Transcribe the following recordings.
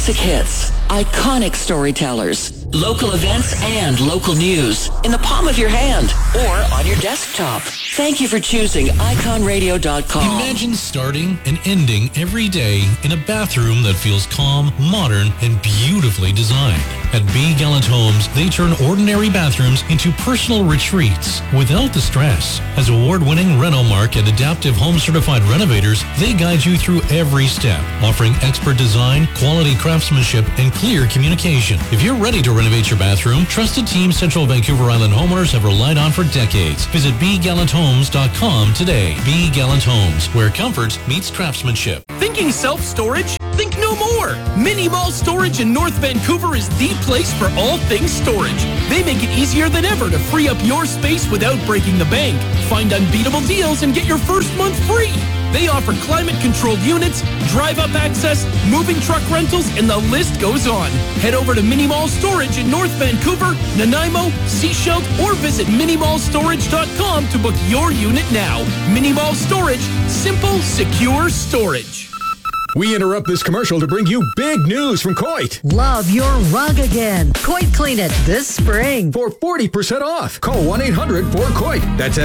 Classic hits, iconic storytellers, local events and local news in the palm of your hand or on your desktop. Thank you for choosing iconradio.com. Imagine starting and ending every day in a bathroom that feels calm, modern, and beautifully designed. At B. Gallant Homes, they turn ordinary bathrooms into personal retreats without the stress. As award-winning Renomark and Adaptive Home Certified renovators, they guide you through every step, offering expert design, quality craftsmanship, and clear communication. If you're ready to renovate your bathroom, trusted team Central Vancouver Island homeowners have relied on for decades. Visit bgallanthomes.com today. B. Gallant Homes, where comfort meets craftsmanship. Thinking self-storage? Think no more. Mini Mall Storage in North Vancouver is the place for all things storage. They make it easier than ever to free up your space without breaking the bank. Find unbeatable deals and get your first month free. They offer climate-controlled units, drive-up access, moving truck rentals, and the list goes on. Head over to Mini Mall Storage in North Vancouver, Nanaimo, Seashelt, or visit minimallstorage.com to book your unit now. Mini Mall Storage, simple, secure storage. We interrupt this commercial to bring you big news from Coit. Love your rug again. Coit Clean It this spring. For 40% off. Call 1-800-4COIT. That's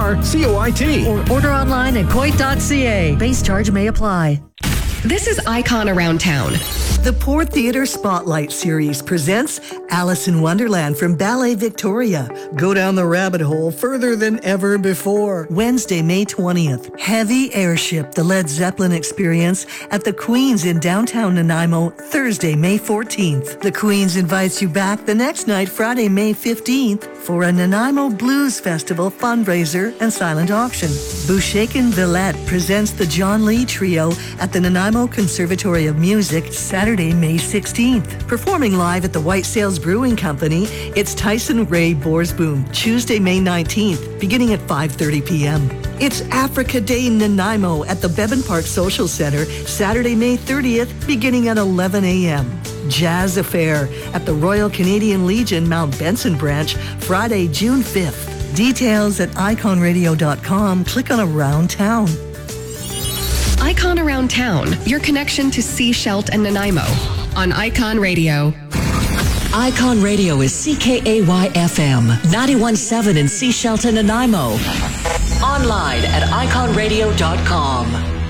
FORCOIT. Or order online at coit.ca. Base charge may apply. This is Icon Around Town. The Port Theatre Spotlight Series presents Alice in Wonderland from Ballet Victoria. Go down the rabbit hole further than ever before. Wednesday, May 20th. Heavy Airship, the Led Zeppelin experience at the Queen's in downtown Nanaimo, Thursday, May 14th. The Queen's invites you back the next night, Friday, May 15th, for a Nanaimo Blues Festival fundraiser and silent auction. Bouchaikin Villette presents the John Lee Trio at the Nanaimo Conservatory of Music, Saturday, May 16th. Performing live at the White Sails Brewing Company, it's Tyson Ray Borsboom, Tuesday, May 19th, beginning at 5:30 p.m. It's Africa Day Nanaimo at the Bevan Park Social Center, Saturday, May 30th, beginning at 11 a.m. Jazz Affair at the Royal Canadian Legion Mount Benson branch, Friday, June 5th. Details at iconradio.com. Click on Around Town. Icon Around Town, your connection to Seashelt and Nanaimo on Icon Radio. Icon Radio is CKAY-FM, 91.7 in Seashelt and Nanaimo. Online at iconradio.com.